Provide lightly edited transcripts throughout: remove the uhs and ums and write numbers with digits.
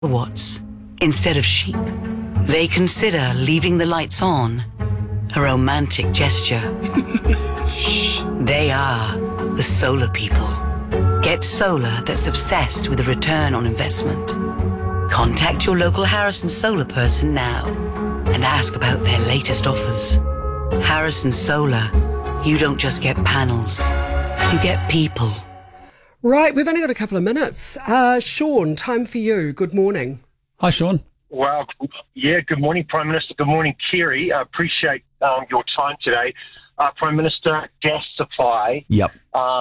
Watts instead of sheep. They consider leaving the lights on a romantic gesture. They are the solar people. Get solar that's obsessed with a return on investment. Contact your local Harrison Solar person now and ask about their latest offers. Harrison Solar, you don't just get panels, you get people. Right, we've only got a couple of minutes. Sean, time for you. Good morning. Hi, Sean. Well, yeah, good morning, Prime Minister. Good morning, Kerry. I appreciate your time today. Prime Minister, gas supply. Yep.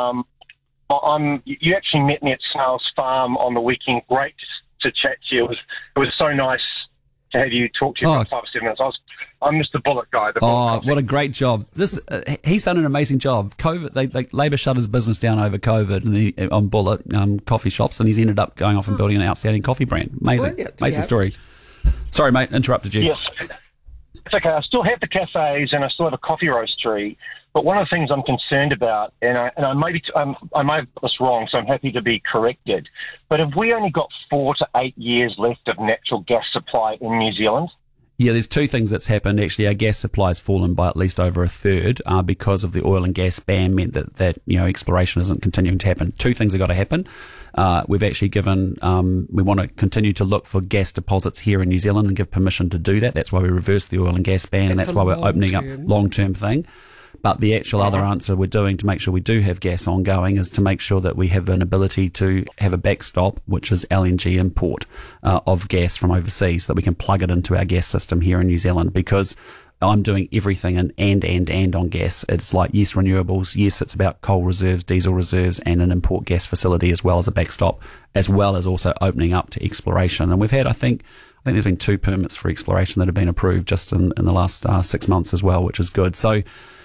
You actually met me at Snails Farm on the weekend. Great to chat to you. It was so nice to have you talk to you for 5 or 7 minutes. I'm Mr. Bullock guy. What a great job! He's done an amazing job. COVID, Labor shut his business down over COVID, and on Bullock coffee shops, and he's ended up going off and building an outstanding coffee brand. Amazing story. Sorry, mate, interrupted you. Yes, it's okay. I still have the cafes and I still have a coffee roastery. But one of the things I'm concerned about, and I may have got this wrong, so I'm happy to be corrected. But have we only got 4 to 8 years left of natural gas supply in New Zealand? Yeah, there's two things that's happened. Actually, our gas supply has fallen by at least over a third because of the oil and gas ban meant that exploration isn't continuing to happen. Two things have got to happen. We've actually given, we want to continue to look for gas deposits here in New Zealand and give permission to do that. That's why we reversed the oil and gas ban, and that's why we're opening up long-term thing. But the actual other answer we're doing to make sure we do have gas ongoing is to make sure that we have an ability to have a backstop, which is LNG import of gas from overseas, so that we can plug it into our gas system here in New Zealand. Because I'm doing everything and on gas. It's like, yes, renewables. Yes, it's about coal reserves, diesel reserves, and an import gas facility as well as a backstop, as well as also opening up to exploration. And we've had, I think there's been 2 permits for exploration that have been approved just in the last 6 months as well, which is good. So,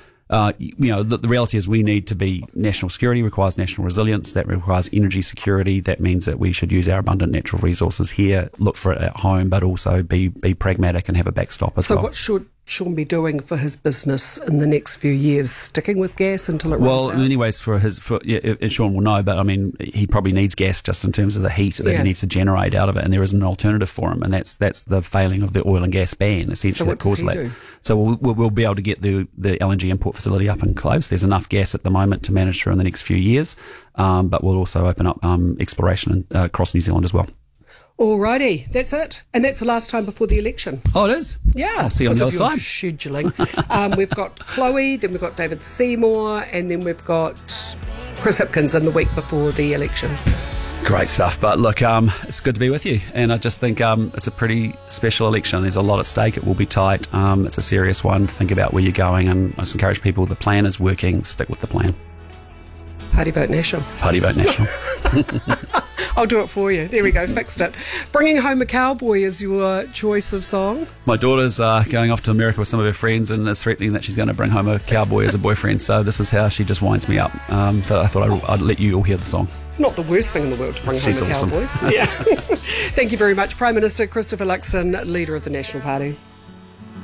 the reality is we need to be national security, requires national resilience, that requires energy security. That means that we should use our abundant natural resources here, look for it at home, but also be pragmatic and have a backstop as well. So what should Sean be doing for his business in the next few years? Sticking with gas until it runs out? Well, anyways, Sean will know, but I mean, he probably needs gas just in terms of the heat that he needs to generate out of it, and there isn't an alternative for him, and that's the failing of the oil and gas ban, essentially. So what does he do? So we'll be able to get the LNG import facility up and close. There's enough gas at the moment to manage through in the next few years, but we'll also open up exploration across New Zealand as well. Alrighty, that's it. And that's the last time before the election. Oh, it is? Yeah. I'll see you on the other side. Scheduling. We've got Chloe, then we've got David Seymour, and then we've got Chris Hipkins in the week before the election. Great stuff. But look, it's good to be with you. And I just think it's a pretty special election. There's a lot at stake. It will be tight. It's a serious one. Think about where you're going. And I just encourage people, the plan is working. Stick with the plan. Party Vote National. Party Vote National. I'll do it for you. There we go, fixed it. Bringing Home a Cowboy is your choice of song? My daughter's going off to America with some of her friends and is threatening that she's going to bring home a cowboy as a boyfriend. So this is how she just winds me up. But I thought I'd let you all hear the song. Not the worst thing in the world to bring home a cowboy. Awesome. Yeah. Thank you very much, Prime Minister Christopher Luxon, leader of the National Party.